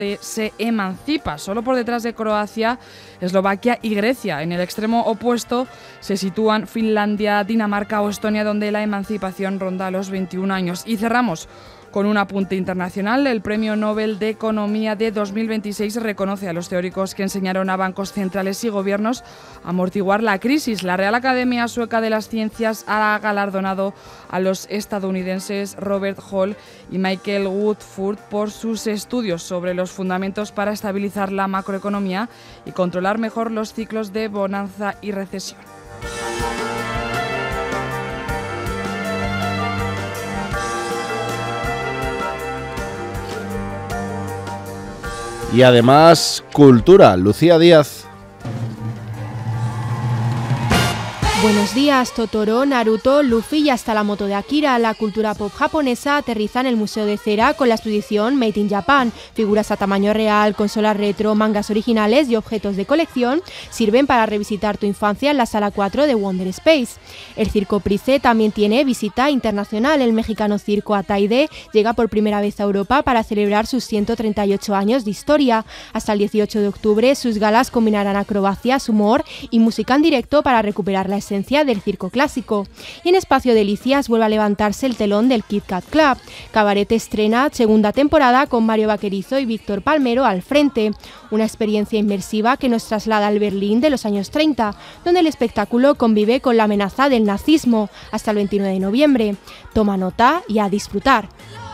se emancipa. Solo por detrás de Croacia, Eslovaquia y Grecia. En el extremo opuesto se sitúan Finlandia, Dinamarca o Estonia, donde la emancipación ronda los 21 años. Y cerramos con un apunte internacional. El Premio Nobel de Economía de 2026 reconoce a los teóricos que enseñaron a bancos centrales y gobiernos a amortiguar la crisis. La Real Academia Sueca de las Ciencias ha galardonado a los estadounidenses Robert Hall y Michael Woodford por sus estudios sobre los fundamentos para estabilizar la macroeconomía y controlar mejor los ciclos de bonanza y recesión. Y además, cultura. Lucía Díaz. Buenos días. Totoro, Naruto, Luffy y hasta la moto de Akira. La cultura pop japonesa aterriza en el Museo de Cera con la exposición Made in Japan. Figuras a tamaño real, consolas retro, mangas originales y objetos de colección sirven para revisitar tu infancia en la sala 4 de Wonder Space. El Circo Price también tiene visita internacional. El mexicano Circo Ataide llega por primera vez a Europa para celebrar sus 138 años de historia. Hasta el 18 de octubre sus galas combinarán acrobacias, humor y música en directo para recuperar la esencia del circo clásico. Y en Espacio Delicias vuelve a levantarse el telón del Kit Kat Club. Cabaret estrena segunda temporada con Mario Vaquerizo y Víctor Palmero al frente. Una experiencia inmersiva que nos traslada al Berlín de los años 30, donde el espectáculo convive con la amenaza del nazismo hasta el 29 de noviembre. Toma nota y a disfrutar.